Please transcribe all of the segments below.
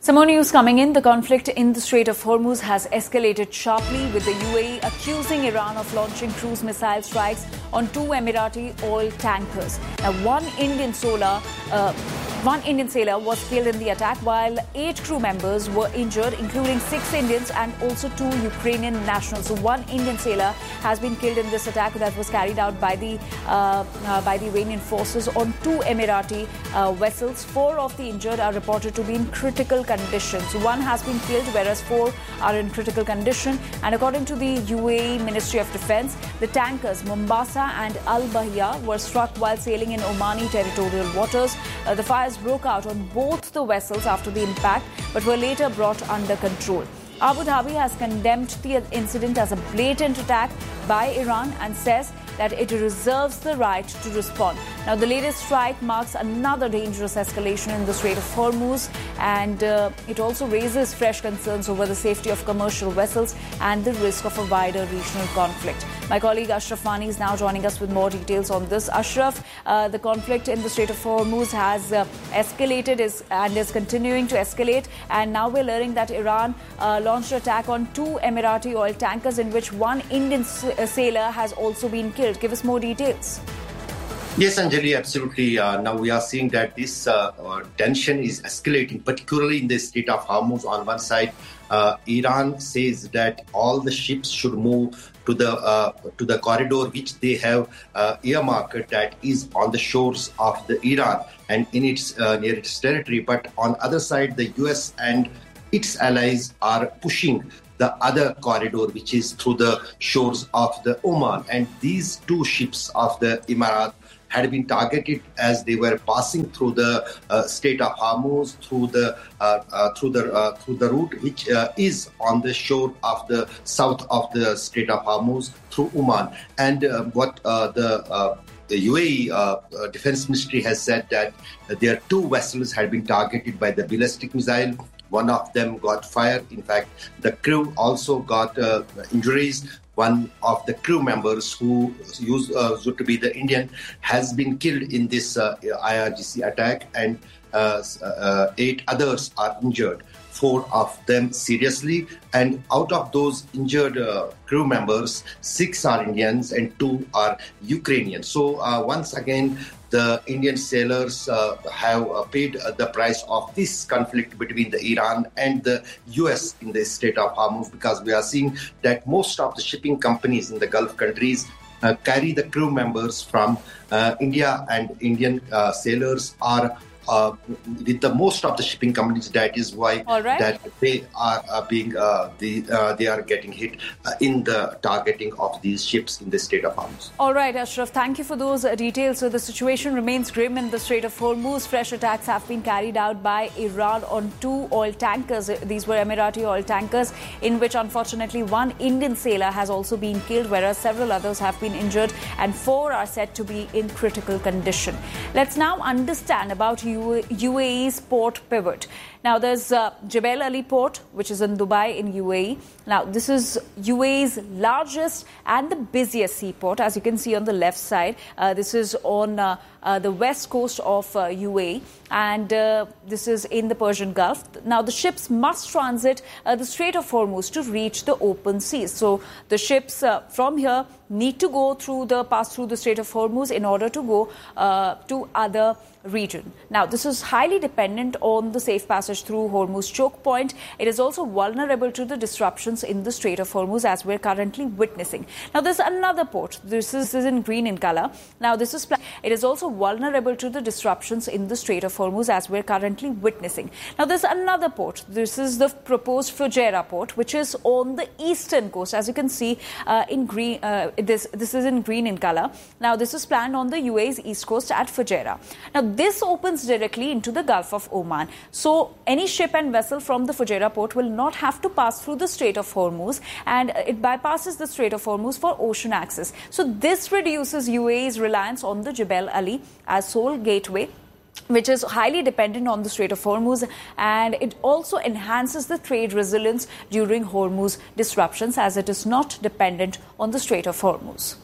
Some more news coming in. The conflict in the Strait of Hormuz has escalated sharply, with the UAE accusing Iran of launching cruise missile strikes on two Emirati oil tankers. Now, one Indian sailor was killed in the attack, while 8 crew members were injured, including 6 Indians and also 2 Ukrainian nationals. So, one Indian sailor has been killed in this attack that was carried out by the Iranian forces on 2 Emirati vessels. 4 of the injured are reported to be in critical conditions. 1 has been killed, whereas 4 are in critical condition. And according to the UAE Ministry of Defense, the tankers Mombasa and Al Bahia were struck while sailing in Omani territorial waters. The fires broke out on both the vessels after the impact, but were later brought under control. Abu Dhabi has condemned the incident as a blatant attack by Iran and says that it reserves the right to respond. Now, the latest strike marks another dangerous escalation in the Strait of Hormuz, and it also raises fresh concerns over the safety of commercial vessels and the risk of a wider regional conflict. My colleague Ashraf Mani is now joining us with more details on this. Ashraf, the conflict in the Strait of Hormuz has escalated and is continuing to escalate, and now we're learning that Iran launched an attack on 2 Emirati oil tankers, in which 1 Indian sailor has also been killed. Give us more details. Yes, Anjali, absolutely. Now we are seeing that this tension is escalating, particularly in the Strait of Hormuz. On one side, Iran says that all the ships should move to the corridor which they have earmarked, that is on the shores of the Iran and in its near its territory. But on other side, the US and its allies are pushing the other corridor, which is through the shores of the Oman. And these 2 ships of the Emirat had been targeted as they were passing through the Strait of Hormuz, through the route which is on the shore of the south of the Strait of Hormuz through Oman. And what the UAE Defense Ministry has said that their 2 vessels had been targeted by the ballistic missile. One of them got fired. In fact, the crew also got injuries. One of the crew members, who used to be the Indian, has been killed in this IRGC attack, and 8 others are injured. 4 of them seriously, and out of those injured crew members, 6 are Indians and 2 are Ukrainians. So once again, the Indian sailors have paid the price of this conflict between the Iran and the US in the Strait of Hormuz, because we are seeing that most of the shipping companies in the Gulf countries carry the crew members from India, and Indian sailors are with the most of the shipping companies. That is why that they are they are getting hit in the targeting of these ships in the Strait of Hormuz. All right, Ashraf, thank you for those details. So the situation remains grim in the Strait of Hormuz. Fresh attacks have been carried out by Iran on 2 oil tankers. These were Emirati oil tankers, in which unfortunately 1 Indian sailor has also been killed, whereas several others have been injured, and 4 are said to be in critical condition. Let's now understand about UAE's port pivot. Now, there's Jebel Ali Port, which is in Dubai in UAE. Now, this is UAE's largest and the busiest seaport, as you can see on the left side. This is on the west coast of UAE, and this is in the Persian Gulf. Now, the ships must transit the Strait of Hormuz to reach the open seas. So, the ships from here need to pass through the Strait of Hormuz in order to go to other region. Now, this is highly dependent on the safe passage through Hormuz choke point. It is also vulnerable to the disruptions in the Strait of Hormuz, as we're currently witnessing. Now, there's another port. This is in green in color. Now, it is also vulnerable to the disruptions in the Strait of Hormuz, as we're currently witnessing. Now, there's another port. This is the proposed Fujairah port, which is on the eastern coast. As you can see in green, this is in green in color. Now, this is planned on the UAE's east coast at Fujairah. Now, this opens directly into the Gulf of Oman. So, any ship and vessel from the Fujairah port will not have to pass through the Strait of Hormuz, and it bypasses the Strait of Hormuz for ocean access. So, this reduces UAE's reliance on the Jebel Ali as sole gateway, which is highly dependent on the Strait of Hormuz, and it also enhances the trade resilience during Hormuz disruptions, as it is not dependent on the Strait of Hormuz.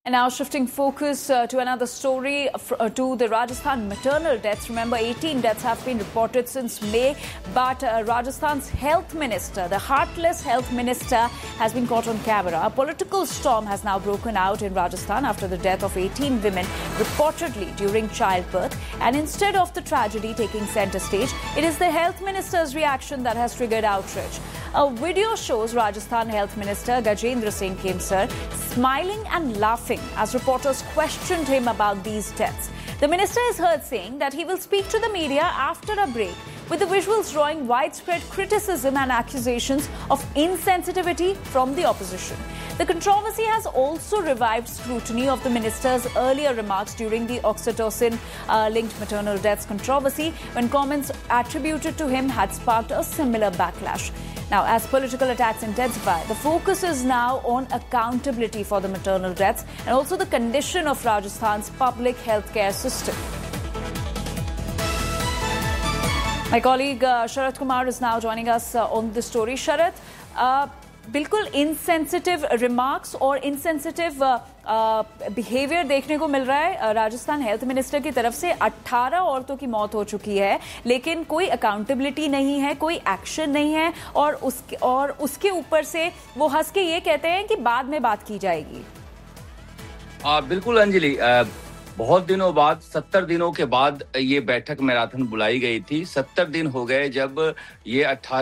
And now shifting focus to another story, to the Rajasthan maternal deaths. Remember, 18 deaths have been reported since May, but Rajasthan's health minister, the heartless health minister, has been caught on camera. A political storm has now broken out in Rajasthan after the death of 18 women reportedly during childbirth. And instead of the tragedy taking centre stage, it is the health minister's reaction that has triggered outrage. A video shows Rajasthan Health Minister Gajendra Singh Khemsar smiling and laughing as reporters questioned him about these deaths. The minister is heard saying that he will speak to the media after a break, with the visuals drawing widespread criticism and accusations of insensitivity from the opposition. The controversy has also revived scrutiny of the minister's earlier remarks during the oxytocin-linked maternal deaths controversy, when comments attributed to him had sparked a similar backlash. Now, as political attacks intensify, the focus is now on accountability for the maternal deaths and also the condition of Rajasthan's public healthcare system. My colleague Sharath Kumar is now joining us on this story. Sharath, बिल्कुल insensitive remarks और insensitive behaviour देखने को मिल रहा है Rajasthan health minister की तरफ से। 18 औरतों की मौत हो चुकी है, लेकिन कोई अकाउंटेबिलिटी नहीं है, कोई एक्शन नहीं है, और उसके ऊपर से वो हंस के ये कहते हैं कि बाद में बात की जाएगी। बिल्कुल अंजलि, बहुत दिनों बाद 70 दिनों के बाद ये बैठक मैराथन बुलाई गई थी। 70 दिन हो गए जब ये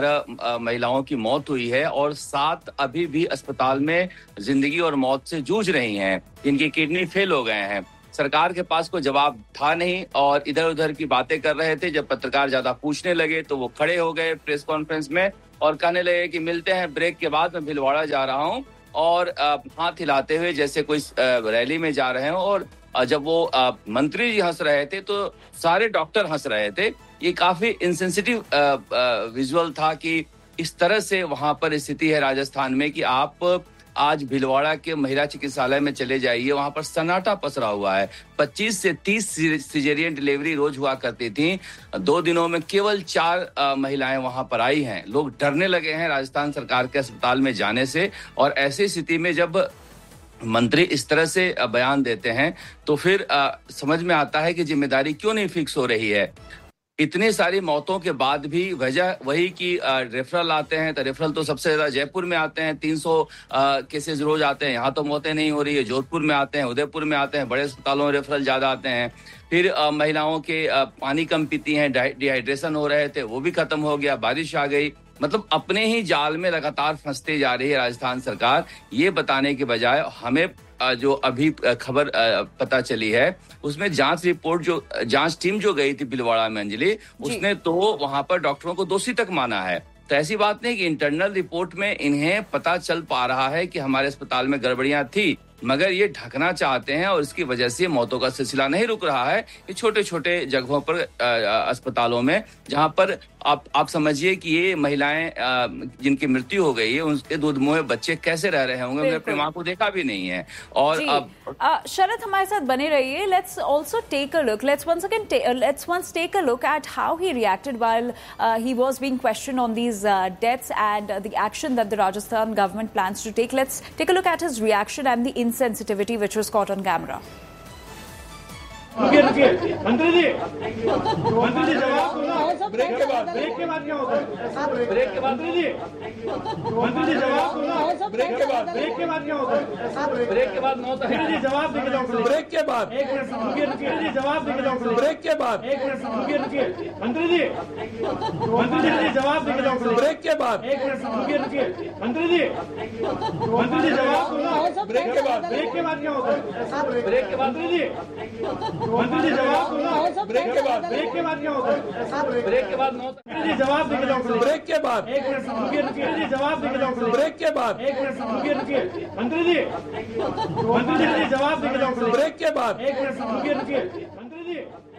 18 महिलाओं की मौत हुई है और 7 अभी भी अस्पताल में जिंदगी और मौत से जूझ रही हैं, इनकी किडनी फेल हो गए हैं। सरकार के पास कोई जवाब था नहीं और इधर उधर की बातें कर रहे थे। जब पत्रकार ज्यादा पूछने लगे तो वो खड़े हो गए प्रेस कॉन्फ्रेंस में और कहने लगे कि मिलते हैं ब्रेक के बाद, मैं भीलवाड़ा जा रहा हूँ, और हाथ हिलाते हुए जैसे कोई रैली में जा रहे हो। और जब वो मंत्री जी हंस रहे थे तो सारे डॉक्टर हंस रहे थे। ये काफी इंसेंसिटिव विजुअल था कि इस तरह से वहां पर स्थिति है राजस्थान में कि आप आज भीलवाड़ा के महिला चिकित्सालय में चले जाइए, वहां पर सन्नाटा पसरा हुआ है। 25 से 30 सिजेरियन डिलीवरी रोज हुआ करती थी। 2 दिनों में केवल 4 महिलाएं वहां पर आई हैं। लोग डरने लगे हैं राजस्थान सरकार के अस्पताल में जाने से। और ऐसी स्थिति में जब मंत्री इस तरह से बयान देते हैं तो फिर समझ में आता है कि जिम्मेदारी क्यों नहीं फिक्स हो रही है। इतनी सारी मौतों के बाद भी वजह वही कि रेफरल आते हैं, तो रेफरल तो सबसे ज्यादा जयपुर में आते हैं, 300 केसेस रोज आते हैं। यहाँ तो मौतें नहीं हो रही है। जोधपुर में आते हैं, उदयपुर में आते हैं, बड़े अस्पतालों में रेफरल ज्यादा आते हैं। फिर महिलाओं के पानी कम पीती हैं, डिहाइड्रेशन हो रहे थे, वो भी खत्म हो गया। बारिश आ गई, मतलब अपने ही जाल में लगातार फंसते जा रही है राजस्थान सरकार। ये बताने के बजाय हमें जो अभी खबर पता चली है उसमें जांच रिपोर्ट, जो जांच टीम जो गई थी भीलवाड़ा में अंजलि, उसने तो वहां पर डॉक्टरों को दोषी तक माना है। तो ऐसी बात नहीं कि इंटरनल रिपोर्ट में इन्हें पता चल पा रहा है कि हमारे अस्पताल में गड़बड़ियां थी, मगर ये ढकना चाहते हैं और इसकी वजह से मौतों का सिलसिला नहीं रुक रहा है। ये छोटे छोटे जगहों पर अस्पतालों में, जहां पर आप समझिए कि ये महिलाएं जिनकी मृत्यु हो गई है, उनके दूध मुँह बच्चे कैसे रह रहे होंगे, उन्होंने अपनी मां को देखा भी नहीं है। और अब शरद हमारे साथ बने रहिए। Let's also take a look, let's once take a look at how he reacted while he was being questioned on these deaths and the action that the Rajasthan government plans to take. Let's take a look at his reaction and the insensitivity which was caught on camera. रुकिए मंत्री जी जवाब सुनो। Break के बाद क्या होगा? Break के बाद मंत्री जी जवाब सुनो। ब्रेक के बाद क्या होगा? ब्रेक के बाद मंत्री जी जवाब देके जाओ। ब्रेक के बाद 1 मिनट रुकिए जी जवाब देके जाओ। ब्रेक के बाद 1 मिनट रुकिए मंत्री जी जवाब देके जाओ। ब्रेक के बाद 1 मिनट रुकिए मंत्री जी जवाब सुनो। ब्रेक के बाद क्या होगा? ब्रेक के बाद मंत्री जी जवाब सुनो। ब्रेक के बाद क्या होगा? ब्रेक के बाद मंत्री जी जवाब देके जाओ। ब्रेक के बाद 1 मिनट रुकिए जी जवाब देके जाओ। ब्रेक के बाद 1 मिनट रुकिए मंत्री जी जवाब देके जाओ। ब्रेक के बाद 1 मिनट रुकिए मंत्री जी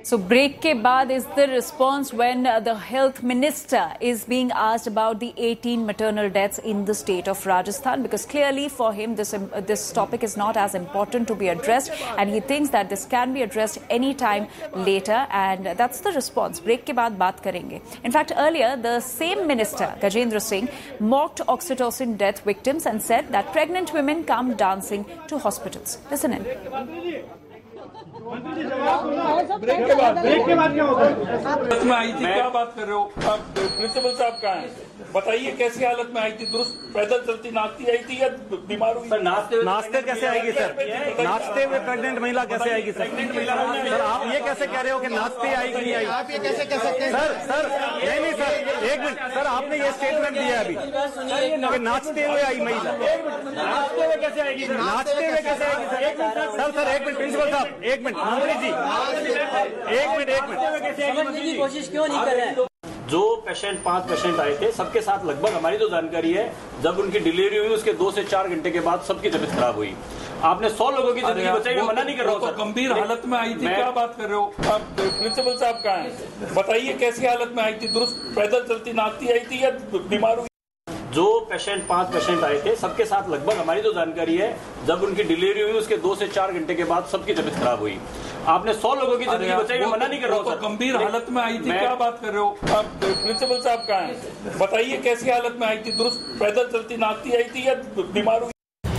So break ke baad is the response when the health minister is being asked about the 18 maternal deaths in the state of Rajasthan, because clearly for him this topic is not as important to be addressed, and he thinks that this can be addressed any time later, and that's the response. Break ke baad baat karenge. In fact, earlier the same minister Gajendra Singh mocked oxytocin death victims and said that pregnant women come dancing to hospitals. Listen in. मंत्री जी जवाब दो। Break के बाद क्या होगा? में आई थी, क्या बात कर रहे हो आप? प्रिंसिपल साहब कहाँ हैं? बताइए कैसी हालत में आई थी? दुरुस्त पैदल चलती नाचती आई थी या बीमार हुई? नाचते कैसे आएगी सर? नाचते हुए प्रेग्नेंट महिला कैसे आएगी सर? सर आप ये कैसे कह रहे हो कि नाचते आएगी नहीं आई? आप ये कैसे कह सकते हैं? सर नहीं सर, एक मिनट सर, आपने ये स्टेटमेंट दिया अभी कि नाचते हुए आई महिला। नाचते हुए कैसे आएगी? नाचते हुए कैसे आएगी सर? एक मिनट प्रिंसिपल साहब, एक मिनट मंत्री जी, एक मिनट समझने की कोशिश क्यों नहीं कर रहे हैं? जो पेशेंट 5 पेशेंट आए थे, सबके साथ लगभग हमारी जो जानकारी है, जब उनकी डिलीवरी हुई उसके 2 से 4 घंटे के बाद सबकी तबीयत खराब हुई। आपने 100 लोगों की जिंदगी बचाई, मैं मना नहीं कर रहा हूँ। गंभीर हालत में आई थी, क्या बात कर रहे हो आप? प्रिंसिपल साहब कहाँ हैं? बताइए कैसी हालत में आई थी? दुरुस्त पैदल चलती नाचती आई थी या बीमार हुई? जो पेशेंट 5 पेशेंट आए थे, सबके साथ लगभग हमारी जो जानकारी है, जब उनकी डिलीवरी हुई उसके 2 से 4 घंटे के बाद सबकी तबीयत खराब हुई। आपने 100 लोगों की जिंदगी बचाई, मैं मना नहीं कर रहा हूँ। गंभीर हालत में आई थी, क्या बात कर रहे हो आप? प्रिंसिपल साहब कहाँ हैं? बताइए कैसी हालत में आई थी? दुरुस्त पैदल चलती नाचती आई थी या बीमार हुई?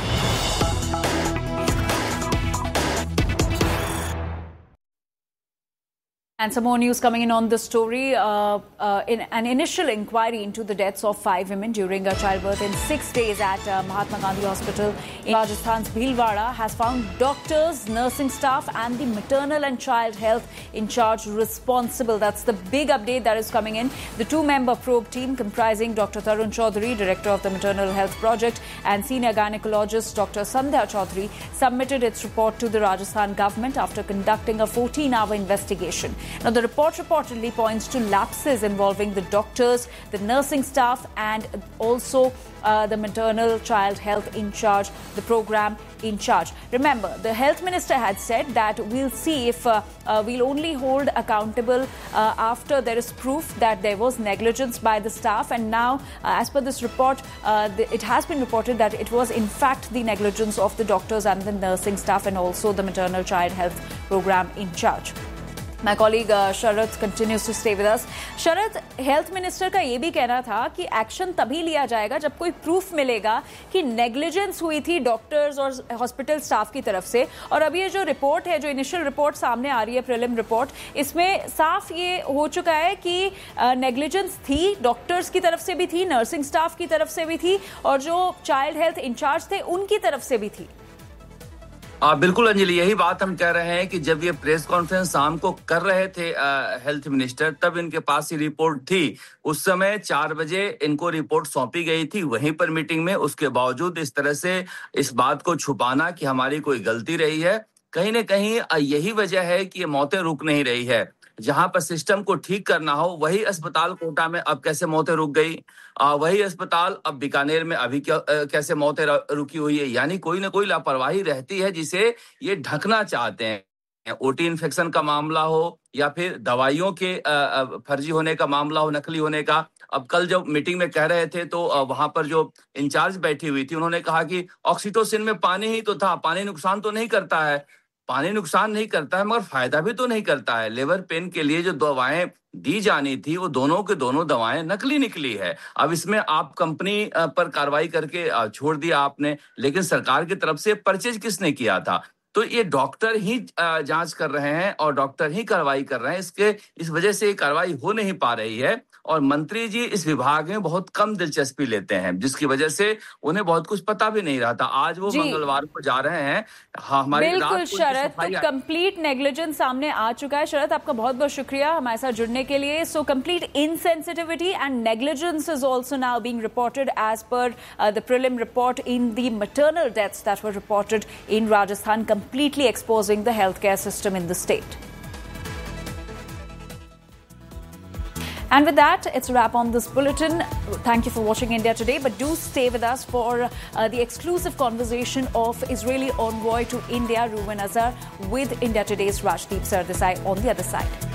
And some more news coming in on the story. In an initial inquiry into the deaths of 5 women during a childbirth in 6 days at Mahatma Gandhi Hospital in Rajasthan's Bhilwara has found doctors, nursing staff and the maternal and child health in charge responsible. That's the big update that is coming in. The 2-member probe team comprising Dr. Tarun Chaudhary, Director of the Maternal Health Project, and Senior Gynecologist Dr. Sandhya Chaudhary submitted its report to the Rajasthan government after conducting a 14-hour investigation. Now, the report reportedly points to lapses involving the doctors, the nursing staff, and also the maternal child health in charge, the program in charge. Remember, the health minister had said that we'll see if we'll only hold accountable after there is proof that there was negligence by the staff. And now, as per this report, it has been reported that it was in fact the negligence of the doctors and the nursing staff and also the maternal child health program in charge. My colleague Sharath continues to stay with us. Sharath, health minister का ये भी कहना था कि action तभी लिया जाएगा जब कोई प्रूफ मिलेगा कि नेग्लिजेंस हुई थी डॉक्टर्स और हॉस्पिटल स्टाफ की तरफ से। और अभी ये जो रिपोर्ट है, जो इनिशियल रिपोर्ट सामने आ रही है, प्रीलिम रिपोर्ट, इसमें साफ ये हो चुका है कि नेग्लिजेंस थी, डॉक्टर्स की तरफ से भी थी, नर्सिंग स्टाफ की तरफ से भी थी और जो चाइल्ड हेल्थ इंचार्ज थे उनकी तरफ से भी थी। बिल्कुल अंजलि, यही बात हम कह रहे हैं कि जब ये प्रेस कॉन्फ्रेंस शाम को कर रहे थे हेल्थ मिनिस्टर, तब इनके पास ये रिपोर्ट थी। उस समय 4 बजे इनको रिपोर्ट सौंपी गई थी वहीं पर मीटिंग में। उसके बावजूद इस तरह से इस बात को छुपाना कि हमारी कोई गलती रही है, कहीं ना कहीं यही वजह है कि ये मौतें रुक नहीं रही है। जहां पर सिस्टम को ठीक करना हो, वही अस्पताल कोटा में अब कैसे मौतें रुक गई, वही अस्पताल अब बीकानेर में अभी कैसे मौतें रुकी हुई है। यानी कोई ना कोई लापरवाही रहती है जिसे ये ढकना चाहते हैं। ओटी इन्फेक्शन का मामला हो या फिर दवाइयों के फर्जी होने का मामला हो, नकली होने का। अब कल जब मीटिंग में कह रहे थे तो वहां पर जो इंचार्ज बैठी हुई थी, उन्होंने कहा कि ऑक्सीटोसिन में पानी ही तो था, पानी नुकसान तो नहीं करता है। पानी नुकसान नहीं करता है मगर फायदा भी तो नहीं करता है। लिवर पेन के लिए जो दवाएं दी जानी थी वो दोनों के दोनों दवाएं नकली निकली है। अब इसमें आप कंपनी पर कार्रवाई करके छोड़ दिया आपने, लेकिन सरकार की तरफ से परचेज किसने किया था? तो ये डॉक्टर ही जांच कर रहे हैं और डॉक्टर ही कार्रवाई कर रहे हैं। इस वजह से कार्रवाई हो नहीं पा रही है और मंत्री जी इस विभाग में बहुत कम दिलचस्पी लेते हैं, जिसकी वजह से उन्हें बहुत कुछ पता भी नहीं रहा था। आज वो मंगलवार को जा रहे हैं। हाँ, हमारी बिल्कुल शरद, तो कंप्लीट नेग्लिजेंस सामने आ चुका है। शरद, आपका बहुत बहुत शुक्रिया हमारे साथ जुड़ने के लिए। So complete insensitivity and negligence is also now being reported as per the prelim report in the maternal deaths that were reported in Rajasthan, completely exposing the healthcare system in the state. And with that, it's a wrap on this bulletin. Thank you for watching India Today, but do stay with us for the exclusive conversation of Israeli envoy to India, Reuven Azar, with India Today's Rajdeep Sardesai on the other side.